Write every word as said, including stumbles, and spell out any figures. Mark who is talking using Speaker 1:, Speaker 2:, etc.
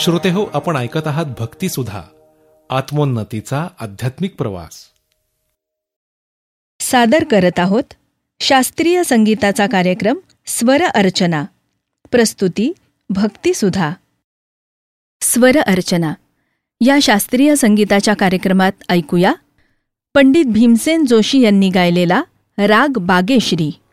Speaker 1: श्रोते हो, आपण ऐकत आहात भक्तिसुधा, आत्मोन्नतीचा आध्यात्मिक प्रवास.
Speaker 2: सादर करत आहोत शास्त्रीय संगीताचा कार्यक्रम स्वर अर्चना. प्रस्तुती भक्तिसुधा. स्वर अर्चना या शास्त्रीय संगीताच्या कार्यक्रमात ऐकूया पंडित भीमसेन जोशी यांनी गायलेला राग बागेश्री.